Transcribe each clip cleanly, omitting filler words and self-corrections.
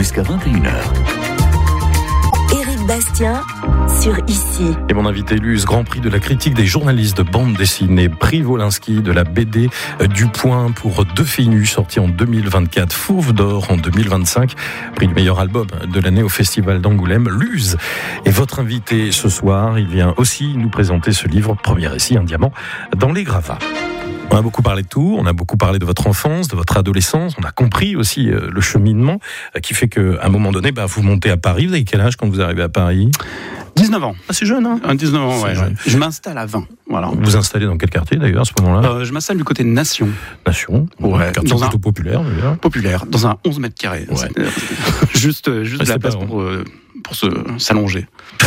jusqu'à 21h. Éric Bastien sur Ici. Et mon invité Luz, Grand Prix de la critique des journalistes de bande dessinée, prix Wolinski de la BD du Point pour Deux filles nues, sorti en 2024, Fauve d'or en 2025, prix du meilleur album de l'année au Festival d'Angoulême. Luz est votre invité ce soir. Il vient aussi nous présenter ce livre, premier récit, Un diamant dans les gravats. On a beaucoup parlé de tout, on a beaucoup parlé de votre enfance, de votre adolescence, on a compris aussi le cheminement qui fait qu'à un moment donné, vous montez à Paris. Vous avez quel âge quand vous arrivez à Paris ? 19 ans. Ah, c'est jeune, hein ? 19 ans, ouais. Jeune. Je m'installe à 20. Voilà. Vous vous installez dans quel quartier d'ailleurs à ce moment-là ? Je m'installe du côté de Nation. Nation, Ouais, quartier dans plutôt populaire d'ailleurs. Populaire, dans un 11 mètres carrés. Ouais. Juste de la place pour s'allonger.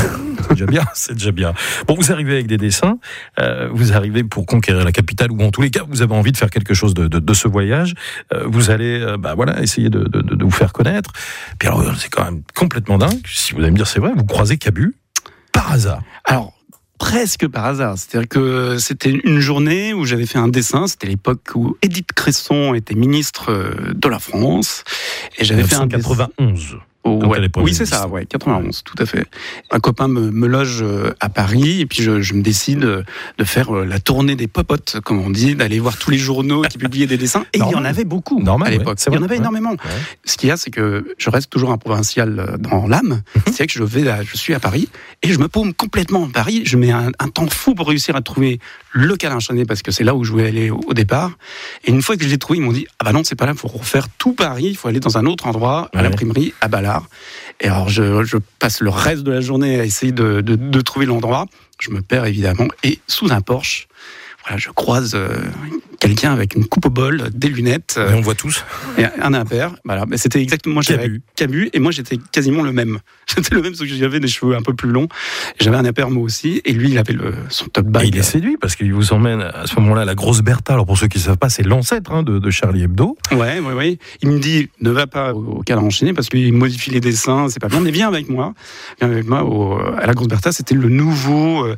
C'est déjà bien. Bon, vous arrivez avec des dessins, vous arrivez pour conquérir la capitale, ou en tous les cas, vous avez envie de faire quelque chose de ce voyage. Vous allez, essayer de vous faire connaître. Puis alors, c'est quand même complètement dingue. Si vous allez me dire c'est vrai, vous croisez Cabu par hasard. Alors, presque par hasard. C'est-à-dire que c'était une journée où j'avais fait un dessin. C'était l'époque où Édith Cresson était ministre de la France. Et j'avais fait un dessin. 1991. Oui, c'est ça, 91, tout à fait. Un copain me loge à Paris et puis je me décide de faire la tournée des popotes, comme on dit, d'aller voir tous les journaux qui publiaient des dessins. Et il y en avait beaucoup à l'époque. Il y en avait énormément. Ouais. Ce qu'il y a, c'est que je reste toujours un provincial dans l'âme. C'est que je suis à Paris et je me paume complètement à Paris. Je mets un temps fou pour réussir à trouver le Câlin Chenet parce que c'est là où je voulais aller au départ. Et une fois que je l'ai trouvé, ils m'ont dit « Ah bah non, c'est pas là, il faut refaire tout Paris, il faut aller dans un autre endroit, à l'imprimerie, à Ballard. » Et alors, je passe le reste de la journée à essayer de trouver l'endroit. Je me perds, évidemment. Et sous un Porsche, je croise quelqu'un avec une coupe au bol, des lunettes. Et on voit tous. Et un impair. Voilà. Mais c'était exactement moi. Cabu. Et moi, j'étais quasiment le même. J'étais le même, sauf que j'avais des cheveux un peu plus longs. J'avais un impair, moi aussi. Et lui, il avait son top bag. Et il est séduit parce qu'il vous emmène à ce moment-là à la Grosse Bertha. Alors, pour ceux qui ne savent pas, c'est l'ancêtre de Charlie Hebdo. Ouais. Il me dit, ne va pas au Câlin Chenet parce qu'il modifie les dessins, c'est pas bien. Mais viens avec moi. À la Grosse Bertha, c'était le nouveau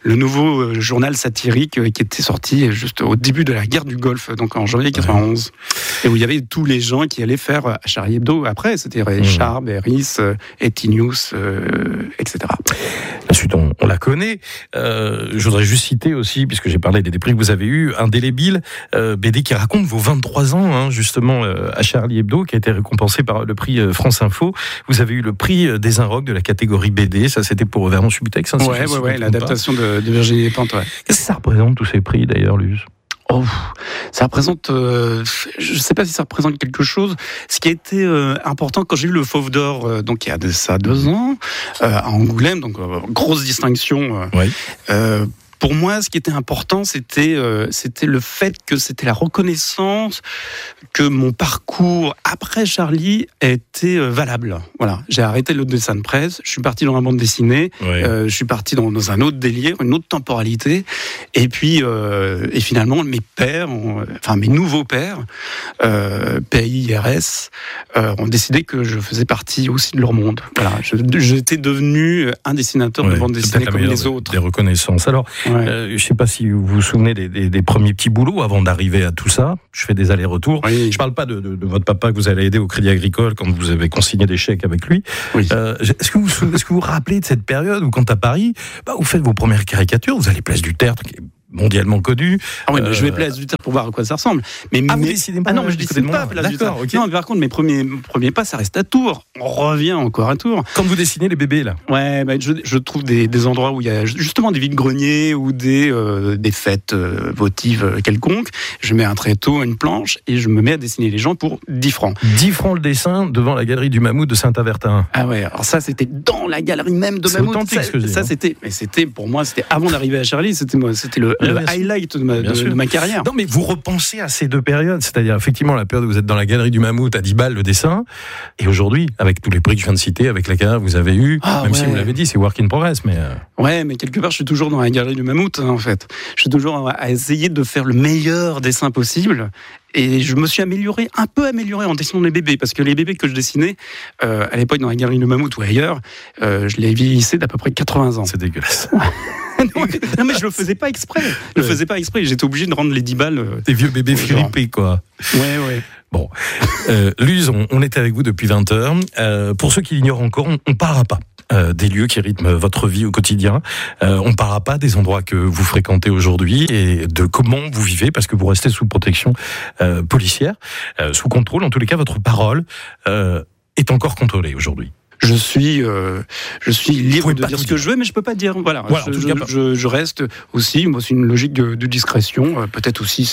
journal satirique qui était sorti juste au début de la guerre du Golfe, donc en janvier 91, et où il y avait tous les gens qui allaient faire à Charlie Hebdo après, c'était Richard, Berris, Eti News, etc. La suite, on la connaît. Je voudrais juste citer aussi, puisque j'ai parlé des prix que vous avez eus, Indélébile, BD qui raconte vos 23 ans, justement, à Charlie Hebdo, qui a été récompensé par le prix France Info. Vous avez eu le prix des Inrocks de la catégorie BD, ça c'était pour Vernon Subutex. Ouais, l'adaptation de Virginie Despentes. Ouais. Qu'est-ce que ça représente tous ces prix d'ailleurs, Luz ? Ça représente, je ne sais pas si ça représente quelque chose. Ce qui a été important quand j'ai eu le Fauve d'or, donc il y a de ça 2 ans, à Angoulême, donc grosse distinction. Pour moi, ce qui était important, c'était le fait que c'était la reconnaissance que mon parcours après Charlie était valable. Voilà, j'ai arrêté le dessin de presse, je suis parti dans la bande dessinée, je suis parti dans un autre délire, une autre temporalité, et puis et finalement mes nouveaux pères, PIRS, ont décidé que je faisais partie aussi de leur monde. Voilà, j'étais devenu un dessinateur de bande dessinée comme les autres. Des reconnaissances. Alors. Je ne sais pas si vous vous souvenez des premiers petits boulots avant d'arriver à tout ça. Je fais des allers-retours. Oui. Je ne parle pas de votre papa que vous allez aider au Crédit Agricole quand vous avez consigné des chèques avec lui. Oui. Est-ce que vous vous rappelez de cette période où, quand à Paris, vous faites vos premières caricatures, vous allez Place du Tertre, qui est mondialement connu. Ah oui, mais je vais Place du Tertre pour voir à quoi ça ressemble. Vous décidez pas. Ah non, mais je décide pas Place du Tertre. Okay. Non, mais par contre, mes premiers pas, ça reste à Tours. On revient encore à Tours. Quand vous dessinez les bébés, là. Ouais, je trouve des endroits où il y a justement des vides-greniers ou des fêtes votives quelconques. Je mets un tréteau, une planche, et je me mets à dessiner les gens pour 10 francs. 10 francs le dessin devant la galerie du Mammouth de Saint-Avertin. Ah ouais, alors ça, c'était dans la galerie même de Mammouth. C'est authentique, ce que je dis. Ça, c'était, pour moi, c'était avant d'arriver à Charlie, c'était le highlight de ma carrière. Non, mais vous repensez à ces deux périodes, c'est-à-dire effectivement la période où vous êtes dans la galerie du Mammouth à 10 balles le dessin, et aujourd'hui, avec tous les prix que je viens de citer, avec la carrière que vous avez eue, si vous l'avez dit, c'est work in progress, mais... Ouais, mais quelque part, je suis toujours dans la galerie du Mammouth, en fait. Je suis toujours à essayer de faire le meilleur dessin possible. Et je me suis un peu amélioré en dessinant les bébés, parce que les bébés que je dessinais, à l'époque dans la galerie du Mammouth ou ailleurs, je les vieillissais d'à peu près 80 ans. C'est dégueulasse. Non, mais je le faisais pas exprès. J'étais obligé de rendre les 10 balles. Des vieux bébés fripés, quoi. Ouais. Bon, Luz, on est avec vous depuis 20 heures. Pour ceux qui l'ignorent encore, on parlera pas des lieux qui rythment votre vie au quotidien. On parlera pas des endroits que vous fréquentez aujourd'hui et de comment vous vivez, parce que vous restez sous protection policière, sous contrôle. En tous les cas, votre parole est encore contrôlée aujourd'hui. Je suis libre de dire ce que je veux, mais je peux pas dire. Voilà, je reste aussi. Moi, c'est une logique de discrétion. Peut-être aussi,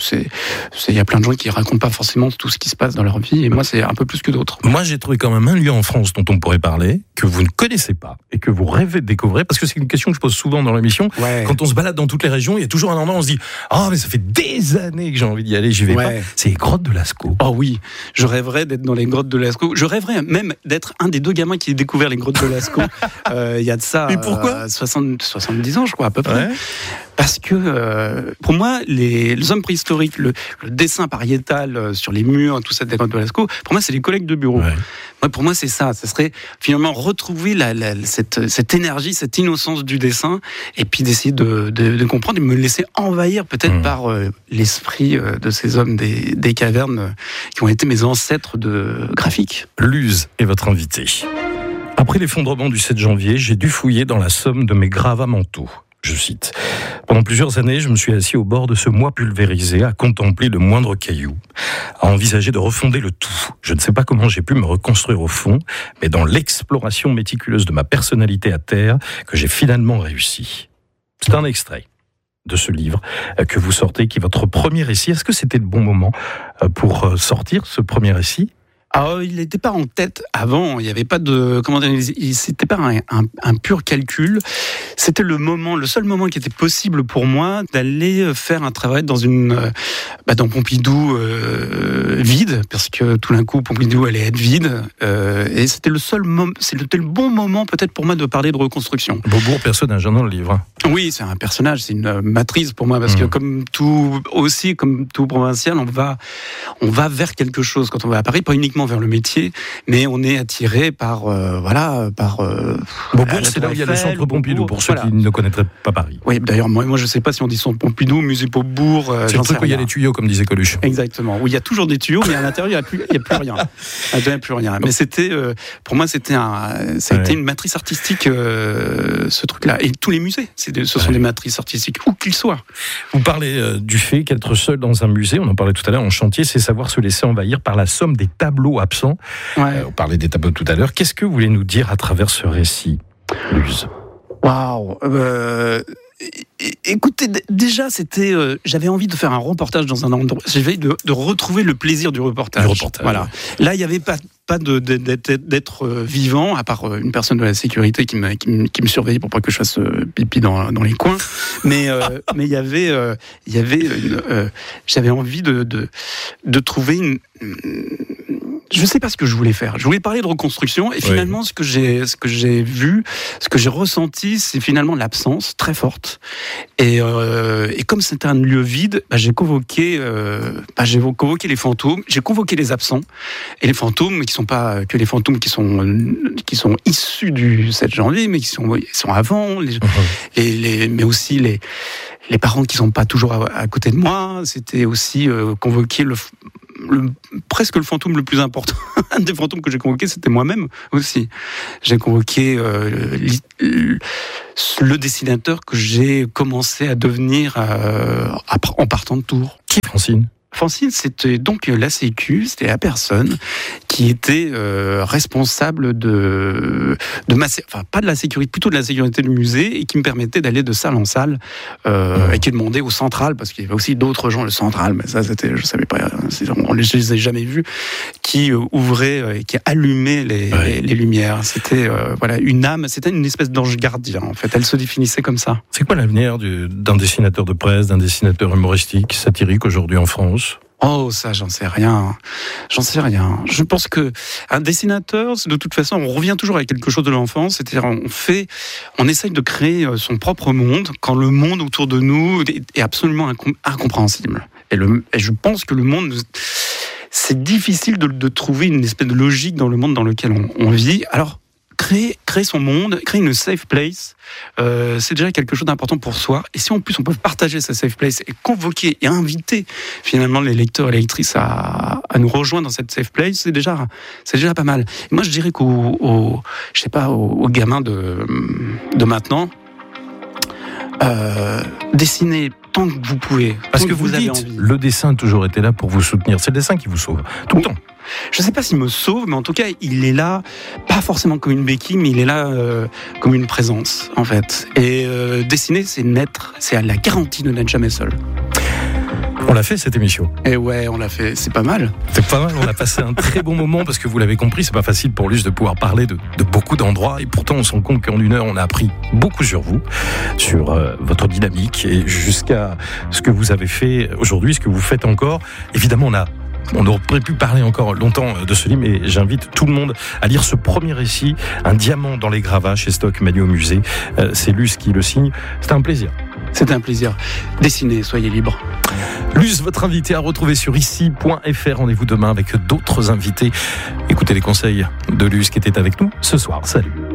il y a plein de gens qui racontent pas forcément tout ce qui se passe dans leur vie, et moi, c'est un peu plus que d'autres. Moi, j'ai trouvé quand même un lieu en France dont on pourrait parler, que vous ne connaissez pas et que vous rêvez de découvrir, parce que c'est une question que je pose souvent dans l'émission. Ouais. Quand on se balade dans toutes les régions, il y a toujours un endroit où on se dit mais ça fait des années que j'ai envie d'y aller, j'y vais pas. C'est les grottes de Lascaux. Oh oui, je rêverais d'être dans les grottes de Lascaux. Je rêverais même d'être un des 2 gamins qui a découvert les grottes de Lascaux. Il y a de ça. Et pourquoi 70 ans, je crois, à peu près. Ouais. Parce que, pour moi, les hommes préhistoriques, le dessin pariétal sur les murs, tout ça des grottes de Lascaux, pour moi, c'est les collègues de bureau. Ouais. Moi, pour moi, c'est ça. Ça serait finalement retrouver cette énergie, cette innocence du dessin, et puis d'essayer de comprendre et me laisser envahir peut-être par l'esprit de ces hommes des cavernes qui ont été mes ancêtres graphiques. Luz est votre invité. Après l'effondrement du 7 janvier, j'ai dû fouiller dans la somme de mes gravats mentaux. Je cite. Pendant plusieurs années, je me suis assis au bord de ce moi pulvérisé, à contempler le moindre caillou, à envisager de refonder le tout. Je ne sais pas comment j'ai pu me reconstruire au fond, mais dans l'exploration méticuleuse de ma personnalité à terre, que j'ai finalement réussi. C'est un extrait de ce livre que vous sortez, qui est votre premier récit. Est-ce que c'était le bon moment pour sortir ce premier récit ? Alors, il n'était pas en tête avant, il n'y avait pas de... C'était pas un pur calcul. C'était le seul moment qui était possible pour moi d'aller faire un travail dans Pompidou vide, parce que tout d'un coup, Pompidou allait être vide. Et c'était le bon moment peut-être pour moi de parler de reconstruction. Beaubourg, personnage dans le livre. Oui, c'est un personnage, c'est une matrice pour moi, parce que comme tout provincial, on va vers quelque chose quand on va à Paris, pas uniquement vers le métier, mais on est attiré par Beaubourg, c'est là où il y a le centre Pompidou, pour ceux qui ne connaîtraient pas Paris. Oui, d'ailleurs, moi je sais pas si on dit centre Pompidou, musée Beaubourg. C'est le truc où il y a les tuyaux, comme disait Coluche. Exactement, où il y a toujours des tuyaux, mais à l'intérieur, il n'y a plus rien. Il n'y a plus rien. Mais pour moi, ça a été une matrice artistique, ce truc-là. Et tous les musées, ce sont des matrices artistiques, où qu'ils soient. Vous parlez du fait qu'être seul dans un musée, on en parlait tout à l'heure en chantier, c'est savoir se laisser envahir par la somme des tableaux absents. On parlait des tableaux tout à l'heure. Qu'est-ce que vous voulez nous dire à travers ce récit, Luz ? Waouh. Écoutez, déjà, j'avais envie de faire un reportage dans un endroit. J'avais envie de retrouver le plaisir du reportage. Voilà. Là, il n'y avait pas d'être vivant, à part une personne de la sécurité qui me surveillait pour pas que je fasse pipi dans les coins. Mais il y avait j'avais envie de trouver je ne sais pas ce que je voulais faire. Je voulais parler de reconstruction, et finalement, ce que j'ai vu, ce que j'ai ressenti, c'est finalement l'absence très forte. Et comme c'était un lieu vide, j'ai convoqué les fantômes, j'ai convoqué les absents, et les fantômes qui sont pas que les fantômes qui sont issus du 7 janvier, mais qui sont avant, mais aussi les parents qui sont pas toujours à côté de moi. C'était aussi convoquer presque le fantôme le plus important. Un des fantômes que j'ai convoqué, c'était moi-même aussi. J'ai convoqué le dessinateur que j'ai commencé à devenir en partant de Tours. Qui est Francine ? Francine, c'était donc la Sécu, c'était la personne qui était responsable pas de la sécurité, plutôt de la sécurité du musée, et qui me permettait d'aller de salle en salle, et qui demandait au central, parce qu'il y avait aussi d'autres gens, le central, mais ça je savais pas, je les ai jamais vus, qui ouvrait et qui allumait les lumières. C'était une âme, c'était une espèce d'ange gardien, en fait. Elle se définissait comme ça. C'est quoi l'avenir d'un dessinateur de presse, d'un dessinateur humoristique, satirique aujourd'hui en France ? Oh, ça, j'en sais rien. Je pense que un dessinateur, de toute façon, on revient toujours à quelque chose de l'enfance, c'est-à-dire on essaye de créer son propre monde quand le monde autour de nous est absolument incompréhensible. Et je pense que le monde, c'est difficile de trouver une espèce de logique dans le monde dans lequel on vit. Alors, créer son monde, créer une safe place, c'est déjà quelque chose d'important pour soi. Et si en plus on peut partager sa safe place et convoquer et inviter finalement les lecteurs et les lectrices à nous rejoindre dans cette safe place, c'est déjà pas mal. Et moi je dirais qu'aux gamins de maintenant, dessinez tant que vous pouvez. Parce que vous dites, le dessin a toujours été là pour vous soutenir. C'est le dessin qui vous sauve, tout le temps. Je ne sais pas s'il me sauve, mais en tout cas, il est là, pas forcément comme une béquille, mais il est là comme une présence, en fait. Et dessiner, c'est la garantie de n'être jamais seul. On l'a fait cette émission. Et ouais, on l'a fait, c'est pas mal. C'est pas mal, on a passé un très bon moment parce que vous l'avez compris, c'est pas facile pour Luce de pouvoir parler de beaucoup d'endroits et pourtant on se rend compte qu'en 1 heure on a appris beaucoup sur vous, sur votre dynamique et jusqu'à ce que vous avez fait aujourd'hui, ce que vous faites encore. Évidemment on aurait pu parler encore longtemps de ce livre, mais j'invite tout le monde à lire ce premier récit, Un diamant dans les gravats chez Stock Manu au musée. C'est Luce qui le signe. C'était un plaisir. C'était un plaisir. Dessinez, soyez libre. Luce, votre invité à retrouver sur ici.fr. Rendez-vous demain avec d'autres invités. Écoutez les conseils de Luce qui était avec nous ce soir. Salut.